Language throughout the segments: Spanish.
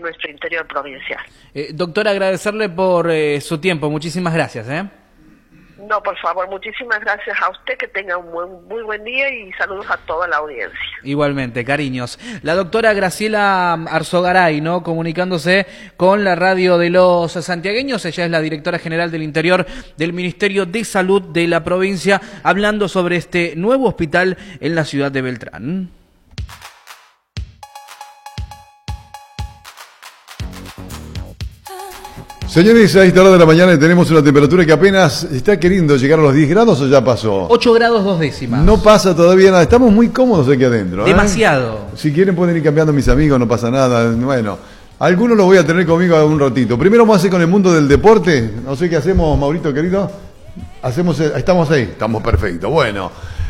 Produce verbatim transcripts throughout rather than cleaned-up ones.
nuestro interior provincial. Eh, doctora, agradecerle por eh, su tiempo, muchísimas gracias. ¿eh? No, por favor, muchísimas gracias a usted, que tenga un muy, muy buen día y saludos a toda la audiencia. Igualmente, cariños. La doctora Graciela Arzogaray, ¿no? Comunicándose con la radio de los santiagueños. Ella es la directora general del Interior del Ministerio de Salud de la provincia, hablando sobre este nuevo hospital en la ciudad de Beltrán. Señores, a esta hora de la mañana tenemos una temperatura que apenas está queriendo llegar a los diez grados o ya pasó. ocho grados dos décimas. No pasa todavía nada, estamos muy cómodos aquí adentro. ¿eh? Demasiado. Si quieren pueden ir cambiando mis amigos, no pasa nada. Bueno, algunos los voy a tener conmigo un ratito. Primero vamos a hacer con el mundo del deporte. No sé qué hacemos, Maurito querido. Hacemos, estamos ahí, estamos perfectos. Bueno,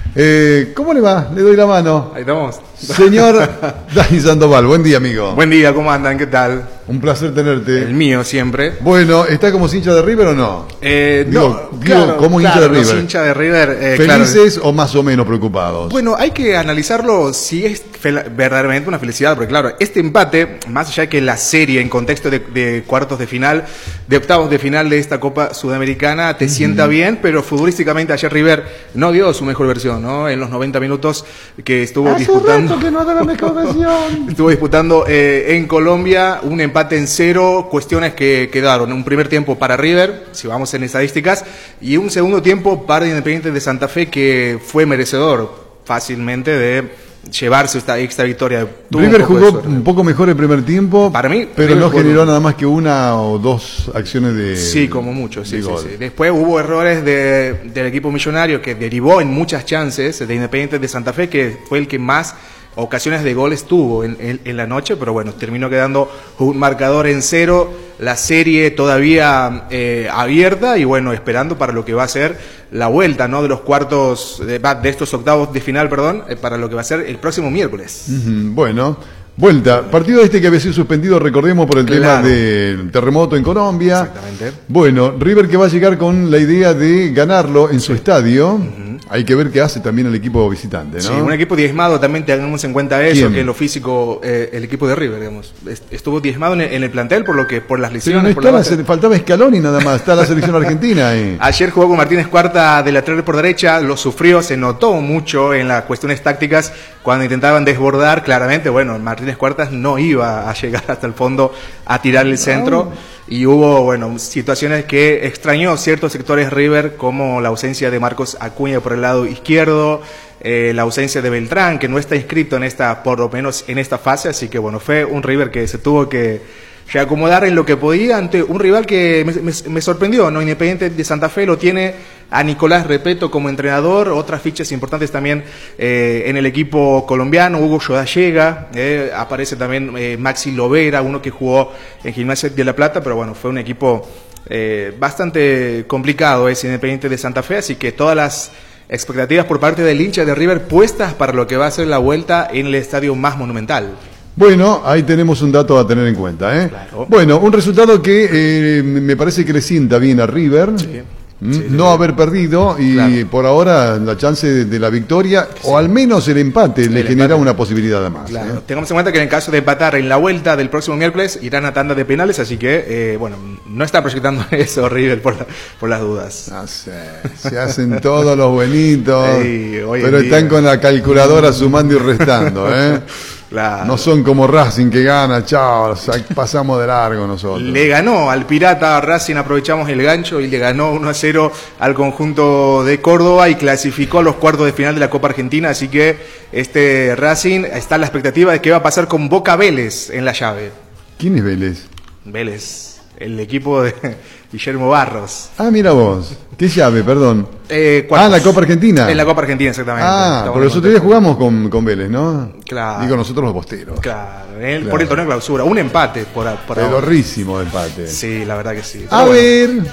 eh, ¿cómo le va? Le doy la mano. Ahí estamos. Señor Dani Sandoval, buen día, amigo. Buen día, ¿cómo andan? ¿Qué tal? Un placer tenerte. El mío siempre. Bueno, ¿está como hincha de River o no? Eh, digo, no, digo, claro, como hincha claro, de River. Los hinchas de River. Eh, ¿Felices claro. o más o menos preocupados? Bueno, hay que analizarlo si es verdaderamente una felicidad, porque claro, este empate, más allá de que la serie en contexto de, de cuartos de final, de octavos de final de esta Copa Sudamericana, te uh-huh. sienta bien, pero futbolísticamente ayer River no dio su mejor versión, ¿no? En los noventa minutos que estuvo Hace disputando. Rato que no da la mejor versión. Estuvo disputando eh, en Colombia un empate en cero, cuestiones que quedaron. Un primer tiempo para River, si vamos en estadísticas, y un segundo tiempo para Independiente de Santa Fe, que fue merecedor fácilmente de llevarse esta, esta victoria. Tuvo River un jugó un poco mejor el primer tiempo, para mí, pero River no jugó generó bien. nada más que una o dos acciones de Sí, como mucho, sí, de sí, gol. sí. Después hubo errores de, del equipo millonario que derivó en muchas chances de Independiente de Santa Fe, que fue el que más ocasiones de goles tuvo en, en, en la noche, pero bueno, terminó quedando un marcador en cero, la serie todavía eh, abierta y bueno, esperando para lo que va a ser la vuelta, ¿no? De los cuartos, de, de estos octavos de final, perdón, eh, para lo que va a ser el próximo miércoles. Uh-huh. Bueno, vuelta, partido este que había sido suspendido, recordemos, por el Claro. tema del terremoto en Colombia. Exactamente. Bueno, River que va a llegar con la idea de ganarlo en su estadio. Uh-huh. Hay que ver qué hace también el equipo visitante, ¿no? Sí, un equipo diezmado, también tengamos en cuenta eso, ¿Quién? que en lo físico, eh, el equipo de River, digamos, estuvo diezmado en el, en el plantel por lo que por las Pero lesiones. no por está la la, base. se- faltaba Scaloni nada más, está la selección argentina ahí. Ayer jugó con Martínez Cuarta de lateral por derecha, lo sufrió, se notó mucho en las cuestiones tácticas cuando intentaban desbordar, claramente, bueno, Martínez Cuartas no iba a llegar hasta el fondo a tirar el centro y hubo, bueno, situaciones que extrañó ciertos sectores River, como la ausencia de Marcos Acuña por el lado izquierdo, eh, la ausencia de Beltrán, que no está inscrito en esta, por lo menos en esta fase, así que bueno, fue un River que se tuvo que que acomodar en lo que podía ante un rival que me, me, me sorprendió, ¿no? Independiente de Santa Fe lo tiene a Nicolás Repeto como entrenador, otras fichas importantes también eh, en el equipo colombiano, Hugo Yodallega, eh, aparece también eh, Maxi Lovera, uno que jugó en Gimnasia de La Plata, pero bueno, fue un equipo eh, bastante complicado ese Independiente de Santa Fe, así que todas las expectativas por parte del hincha de River puestas para lo que va a ser la vuelta en el estadio más monumental. Bueno, ahí tenemos un dato a tener en cuenta, ¿eh? Claro. Bueno, un resultado que eh, me parece que le sienta bien a River. Sí. ¿Mm? Sí, sí, no sí. haber perdido y Claro. por ahora la chance de, de la victoria Sí. o al menos el empate le El genera empate. una posibilidad de más. Claro. ¿eh? Tengamos en cuenta que en el caso de empatar en la vuelta del próximo miércoles irán a tanda de penales, así que, eh, bueno, no está proyectando eso River por, la- por las dudas. No sé, se hacen todos los buenitos, Ey, hoy en pero día. están con la calculadora sumando y restando, ¿eh? Claro. No son como Racing que gana, chao, sa- pasamos de largo nosotros. Le ganó al Pirata Racing, aprovechamos el gancho y le ganó uno a cero al conjunto de Córdoba y clasificó a los cuartos de final de la Copa Argentina, así que este Racing está en la expectativa de qué va a pasar con Boca Vélez en la llave. ¿Quién es Vélez? Vélez, el equipo de Guillermo Barros. Ah, mira vos, ¿qué llave, perdón? Eh, Ah, cuartos. la Copa Argentina. En la Copa Argentina, exactamente. Ah, Estamos por en los otros días contexto. jugamos con, con Vélez, ¿no? Claro. Digo nosotros los posteros. Claro, en el- Claro. por el torneo de clausura. Un empate por, por ahora. Pedorrísimo empate. Sí, la verdad que sí. A Pero bueno. ver.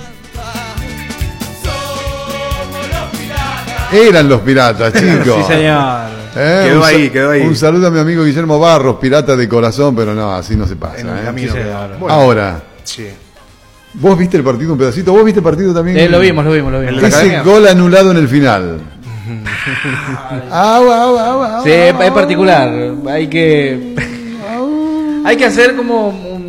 Eran los piratas, chicos. Sí, señor. Eh, Quedó un sa- ahí, quedó ahí. Un saludo a mi amigo Guillermo Barros, pirata de corazón, pero no, así no se pasa. En el ¿eh? camino. Sí, quedó. señor. Bueno, Ahora, sí. ¿vos viste el partido un pedacito? ¿Vos viste el partido también? Eh, lo vimos, lo vimos, lo El vimos. de la Ese academia. gol anulado en el final. Au, au, au, au, Sí, es au. particular. Hay que hay que hacer como